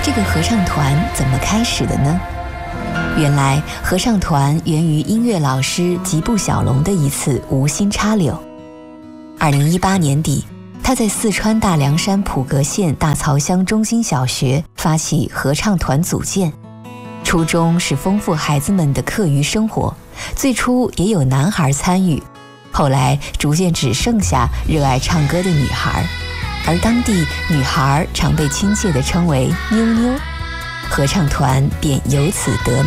这个合唱团怎么开始的呢？原来合唱团源于音乐老师吉布小龙的一次无心插柳。2018年底，他在四川大凉山普格县大曹乡中心小学发起合唱团组建，初衷是丰富孩子们的课余生活，最初也有男孩参与，后来逐渐只剩下热爱唱歌的女孩，而当地女孩常被亲切地称为妞妞，合唱团便由此得名。